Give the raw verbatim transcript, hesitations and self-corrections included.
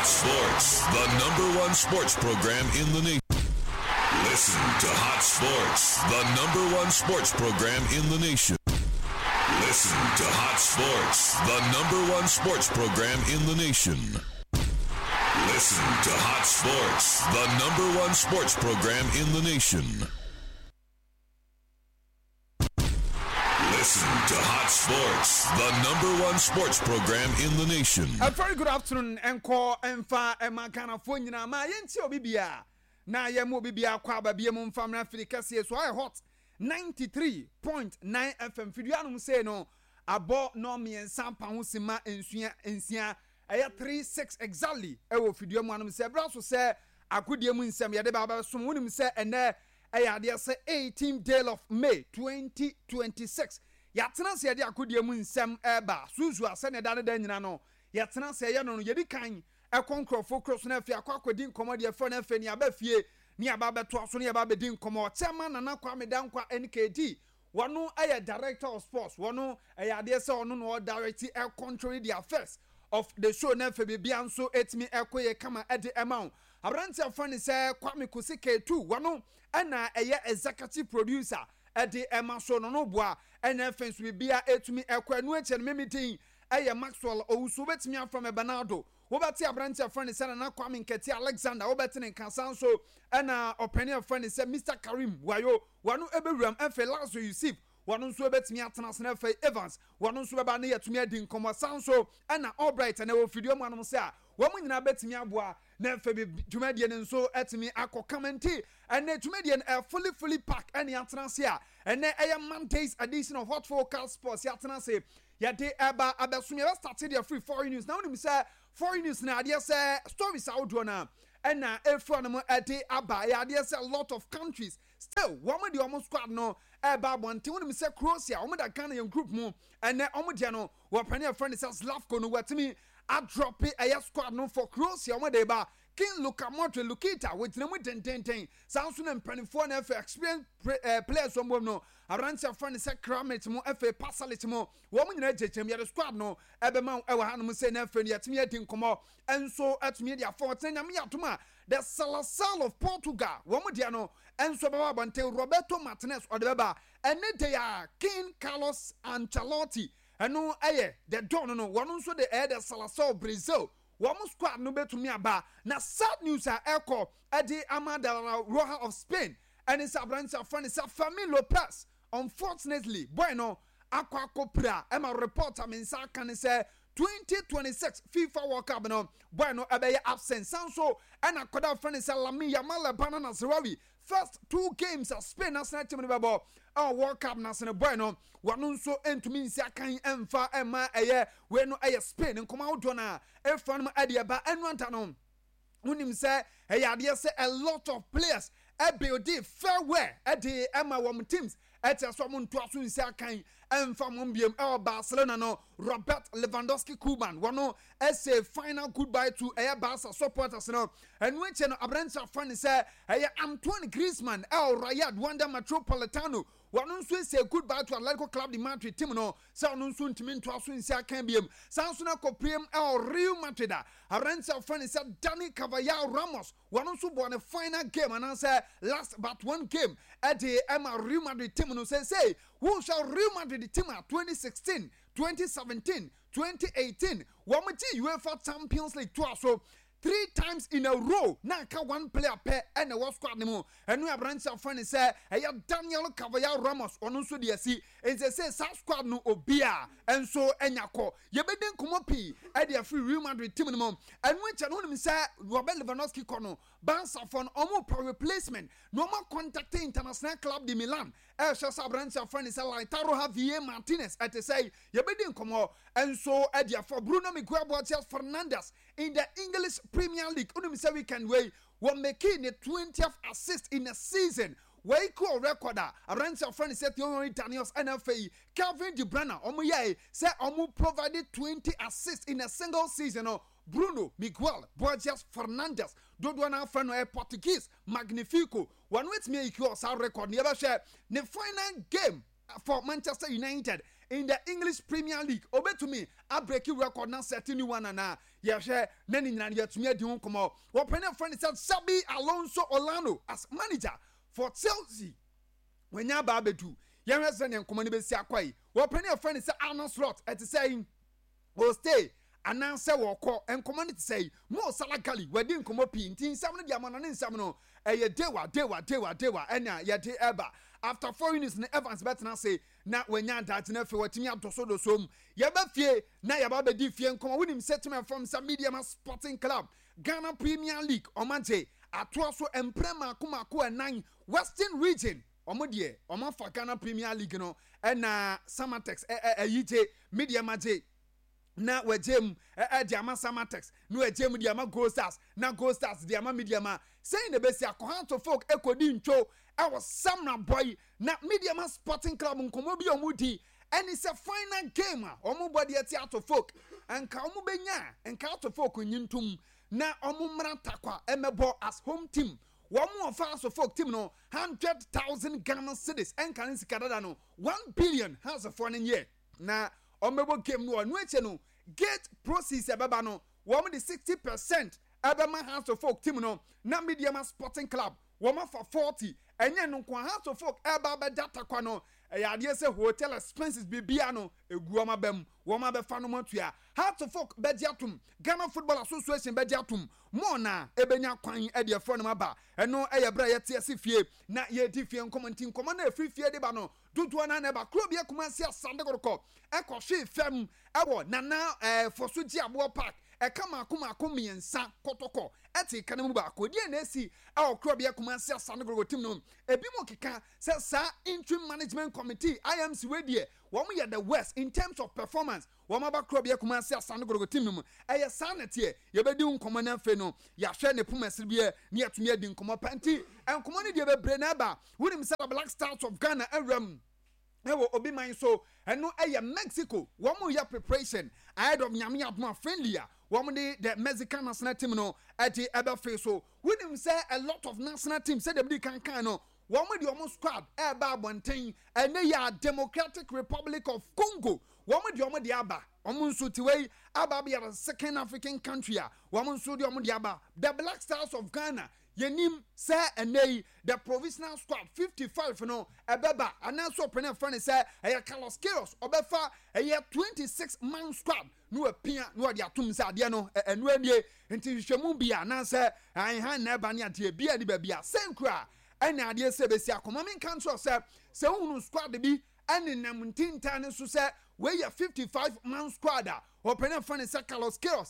Sports, the number one sports program in the nation. Listen to Hot Sports, the number one sports program in the nation. Listen to Hot Sports, the number one sports program in the nation. Listen to Hot Sports, the number one sports program in the nation. Listen to Hot Sports, the number one sports program in the nation. A very good afternoon, Enko, Enfa, Emakana, Fonina, my Yentio Bibia. Na Yamo Bibia, Quaba, Biamon Family Africa, so I hot ninety-three point nine F M. Fidianum say no, abo no me and Sampa Husima and Suya and Sia. I had three six exactly. I will Fidium one say, Brasso say, I could yamun some Yadaba, some women say, and there I had say eighteenth day of May twenty twenty-six. Yatena say dia akodi amun nsem eba suzu asene dade danyina no yatena say ye no yedi kan e konkrofo cross na afia akodi nkomo de fo na afia ni abafie ni aba beto aso ni aba bedi nkomo chema nana kwa medankwa N K D wono aye director of sports wono aye ade say ono no direct e control the affairs of the show na afia bia nso etimi ekoye kama ede amount abrante afani say Kwame Kosi K two wono ana aye executive producer ede ema so no no boa ena fence we bia etumi ekwa nu eche no meeting eye Maxwell owusu betimi afrom Bernardo wo beti abrante afani say na Kwame Nketi Alexander wo beti ne kansan so ena openi afani say Mister Karim wayo wanu ebewuram efe Lazo Yusuf wanu nso betimi atena sna efe Evans wanu nso beba na yetumi adi nkomo sanso ena Albright na wo fidio mu anum say a wo mu nyina betimi aboa na efe bi dwumadie ne nso etimi akọ and dwumadie e fully fully pack ene atena se a ene eye Mondays edition of Hot Forecast Sports yatena se yade eba abesumi we started their free foreign news now we say foreign news na ade say stories out na ena efro no ade aba yade say a lot of countries still one of the almost squad no eba bonte we say Croatia we da Ghana group mu ene omo dia no we pani friend says Slavko no watimi a drop it a squad no for Croatia we da ba King Luka Modric Lukita with them with ten ten ten Samson and twenty-four F experienced uh, players from no Arantia friend say Kramet mo F Passalit mo woman in Jem ya squad no Ebema ewa hanu say na friend yet me din komo and so at media fourteen na me atuma the Salazar of Portugal woman dia no and so baba bante Roberto Martinez or the baba and they are King Carlos Ancelotti and no aye the don no one so the air the Salazar of Brazil Wamu squad no betumi aba na sad news a echo edi Amanda Roja of Spain and it's a branch of friend is a family Lopez unfortunately bueno akwa kopra ema reporter mensa kan say twenty twenty-six FIFA World Cup no bueno ebe absent sanso and akoda friend is Lamine Yamal Banana Zerawi first two games of Spain national team no bebo our World Cup national bueno wanu nso entumi nsia kan emfa ema eye we no eye Spain nkoma wodo na efan ma ade ba enwanta no unim say eye ade say a lot of players e build farewell ade ema wom teams ete so mo nto aso nsia kan emfa mo mbiem e Barcelona no Robert Lewandowski Kuban wano say final goodbye to eye Barca supporters no and when no abranta fan say eye Antoine Griezmann El Rayad Wanda Metropolitano wanu nso say goodbye to Atletico Club de Madrid team no say onu nso ntimi nto aso nsia kan biem sanso na koprem El Real Madrid abranta fan say Dani Carvajal Ramos wanu nso bo na final game and say last but one game at the Emma Real Madrid team no say say who shall Real Madrid team twenty sixteen twenty seventeen twenty eighteen wamati UEFA Champions League twice so three times in a row na ka one player per and a squad nemo and we have branch of friend say hey Daniel Carvajal Ramos ono so de asi and say say squad no obia and so enyako ye beden komopi e de free Real Madrid team no and when chano nim say Robert Lewandowski kono Barca for omo pro replacement no more contacting International Club de Milan e so branch of friend say Lautaro Javier Martinez at say ye beden komo and so e de for Bruno Miguel Borges Fernandes in the English Premier League unim say we can wait one making the twentieth assist in a season where cool recorder around your friend said Thierry Daniels N F A Kevin De Bruyne omo ye say omo provided twenty assists in a single season oh Bruno Miguel Borges Fernandes Dodwana friend of Portuguese Magnifico one with me equals our record never share the final game for Manchester United in the English Premier League. Obe to me, I break your record now setting you one and now. Yeah, share Nenny Nanya to me at the home come out. What Penny friend said Sabi Alonso Orlando as manager for Chelsea. When ya babedu, young resident and community Siakwai. What Penny friend said Arnold Slot at the saying will stay. And now say walk and community say more salakali we didn't come up in teen seven diamond and samno a dewa dewa dewa dewa and ya de eba after four units in Evans better now say not when ya that never what me up to so the sum yaba fie na yaba be di fie and come with him settlement from some media sporting club Ghana Premier League omante atwaso emprema kumako and nine Western region omodie omafa Ghana Premier League no and na Samatex e yite media maje na wejem eh diama Samatex no wejem diama Gold Stars na Gold Stars diama media ma saying the best akwan to folk ekodi ncho I was Samna boy na media ma sporting club nkomo bi omudi and it's a final game omo body at to folk and ka omo benya and ka to folk nyintum na omo mra takwa emebo as home team one more fast folk team no one hundred thousand Ghana cedis and can sikadada no one billion has a foreign year na omebo game no no eche no gate proceeds ebaba no wo the sixty percent ebema house of folk team no na Mediama Sporting Club wo ma for forty enye no kwa house of folk eba be data kwa no e ade se hotel expenses bibia no eguoma bam wo ma be fa no matua house of folk be diatum Ghana Football Association be diatum mo na ebenya kwan e de fo no maba eno eye bra ye tie se fie na ye di fie nkomonti nkomo na free fie de ba no dodo na na ba club ye Kumasi Asante Kotoko e ko hwe fam e wo na na eh foso gi abo park e kama akoma akomiensa Kotoko eti kanemu ba ko die na esi e o club ye Kumasi Asante Kotoko team no ebi mo keka se sa interim management committee I M C we die wo mo ye the West in terms of performance wo ma ba club ye Kumasi Asante Kotoko team no e ye sa na tie ye be di nkomo na fe no ya hwe ne pumasiri bie ne atumi adi nkomo panti enkomo ne die be bre na ba wonim say Black Stars of Ghana awram ewo obi man so eno eye Mexico wo mo ya preparation ahead of nyame adoma friendly a wo mo the Mexican national team no ati ebe face so wonim say a lot of national teams say dem di kan kan no wo mo di omo squad e ba bonten ene ya Democratic Republic of Congo wo mo di omo di aba omo nso tiwei aba be the second African country a wo mo nso di omo di aba the Black Stars of Ghana yenim say enei the provisional squad fifty-five no ebeba anaso open friend say e Carlos Queiroz obefa e twenty-six man squad no apia no de atum say ade no enu anie nti hwehwemu bia na say an han na eba ne ade bia di ba bia senkura ena ade se besi akoma men kan so say se hunu squad bi enenam ntinta ne so say we fifty-five man squad a open friend say Carlos Queiroz